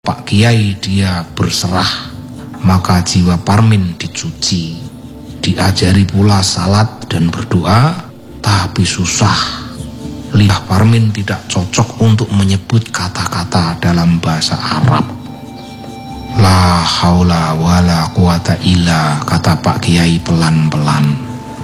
Pak Kiai dia berserah, maka jiwa Parmin dicuci. Diajari pula salat dan berdoa, tapi susah. Lidah Parmin tidak cocok untuk menyebut kata-kata dalam bahasa Arab. La haula wala quwata illa, kata Pak Kiai pelan-pelan.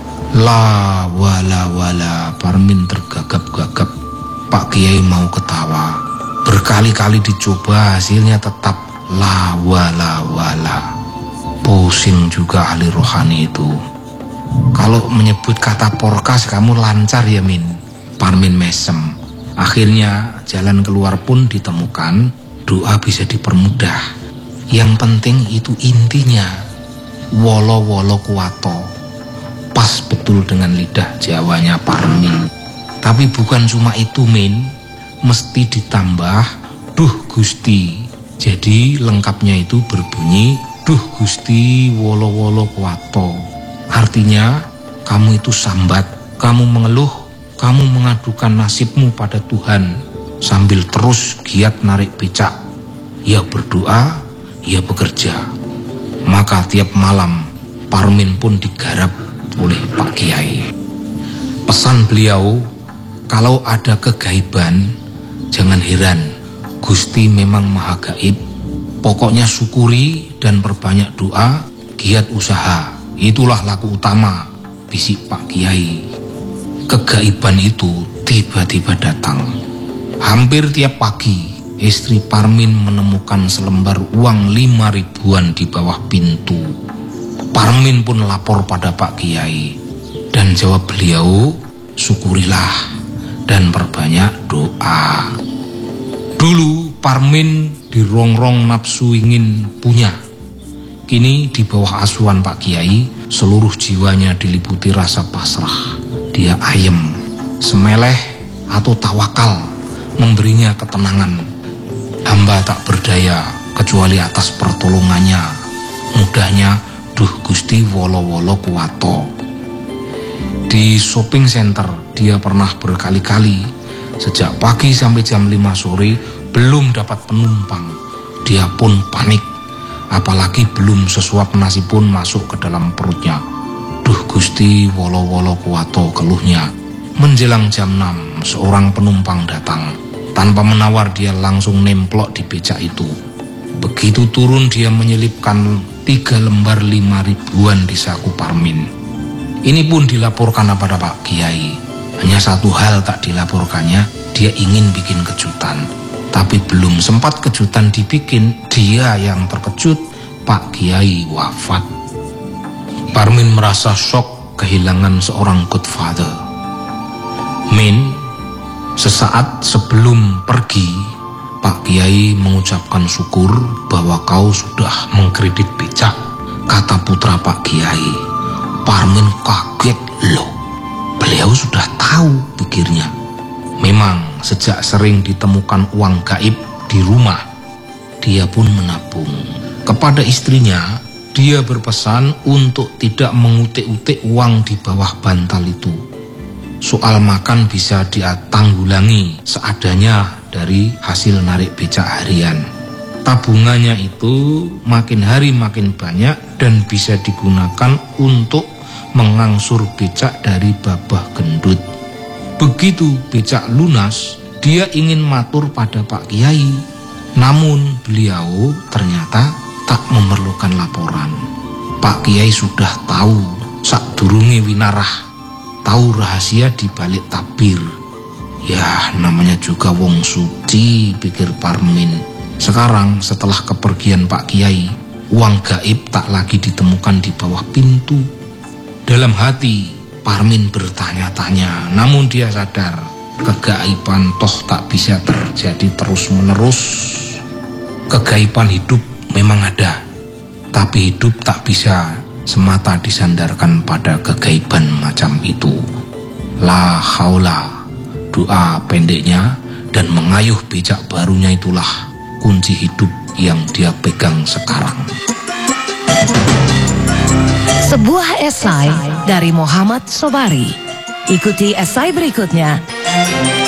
La wala, Parmin tergagap-gagap. Pak Kiai mau ketawa. Berkali-kali dicoba, hasilnya tetap la wala. Pusing juga ahli rohani itu. Kalau menyebut kata porkas kamu lancar ya Min. Parmin mesem. Akhirnya jalan keluar pun ditemukan. Doa bisa dipermudah. Yang penting itu intinya. Wolo kuwato. Pas betul dengan lidah Jawanya Parmin. Tapi bukan cuma itu Min. Mesti ditambah duh Gusti. Jadi lengkapnya itu berbunyi duh Gusti wolo kuwato. Artinya kamu itu sambat, kamu mengeluh, kamu mengadukan nasibmu pada Tuhan sambil terus giat narik becak. Ya berdoa, ya bekerja. Maka tiap malam Parmin pun digarap oleh Pak Kiai. Pesan beliau, kalau ada kegaiban jangan heran, Gusti memang maha gaib. Pokoknya syukuri dan perbanyak doa, giat usaha. Itulah laku utama, bisik Pak Kiai. Kegaiban itu tiba-tiba datang. Hampir tiap pagi, istri Parmin menemukan selembar uang 5 ribuan di bawah pintu. Parmin pun lapor pada Pak Kiai. Dan jawab beliau, syukurilah dan perbanyak doa. Dulu Parmin dirongrong nafsu ingin punya. Kini di bawah asuhan Pak Kiai, seluruh jiwanya diliputi rasa pasrah. Dia ayem, semeleh atau tawakal, memberinya ketenangan. Hamba tak berdaya kecuali atas pertolongannya. Mudahnya duh Gusti wolo kuwato. Di shopping center dia pernah berkali-kali sejak pagi sampai jam 5 sore belum dapat penumpang. Dia pun panik, apalagi belum sesuap nasi pun masuk ke dalam perutnya. Duh Gusti wolo kuwato, keluhnya. Menjelang jam 6 seorang penumpang datang. Tanpa menawar dia langsung nemplok di becak itu. Begitu turun dia menyelipkan 3 lembar 5 ribuan di saku Parmin. Ini pun dilaporkan kepada Pak Kiai. Hanya satu hal tak dilaporkannya, dia ingin bikin kejutan. Tapi belum sempat kejutan dibikin, dia yang terkejut, Pak Kiai wafat. Parmin merasa shock kehilangan seorang godfather. Min, sesaat sebelum pergi, Pak Kiai mengucapkan syukur bahwa kau sudah mengkredit becak, kata putra Pak Kiai. Parmin kaget, loh, beliau sudah tahu, pikirnya. Memang sejak sering ditemukan uang gaib di rumah, dia pun menabung. Kepada istrinya, dia berpesan untuk tidak mengutik-utik uang di bawah bantal itu. Soal makan bisa dia tanggulangi seadanya dari hasil narik becak harian. Tabungannya itu makin hari makin banyak dan bisa digunakan untuk mengangsur becak dari Babah Gendut. Begitu becak lunas, dia ingin matur pada Pak Kiai. Namun beliau ternyata tak memerlukan laporan. Pak Kiai sudah tahu sakdurunge winarah, tahu rahasia di balik tabir. Ya namanya juga wong suci, pikir Parmin. Sekarang setelah kepergian Pak Kiai, uang gaib tak lagi ditemukan di bawah pintu. Dalam hati Parmin bertanya-tanya, namun dia sadar kegaiban toh tak bisa terjadi terus-menerus. Kegaiban hidup memang ada, tapi hidup tak bisa semata disandarkan pada kegaiban macam itu. La haula, doa pendeknya dan mengayuh becak barunya itulah kunci hidup yang dia pegang sekarang. Sebuah esai dari Muhammad Sobari. Ikuti esai berikutnya.